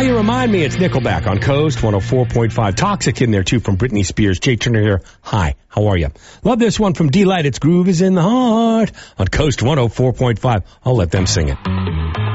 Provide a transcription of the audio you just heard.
You Remind Me. It's Nickelback on Coast 104.5. Toxic in there, too, from Britney Spears. Jake Turner here. Hi, how are you? Love this one from D-Light. It's Groove is in the Heart on Coast 104.5. I'll let them sing it.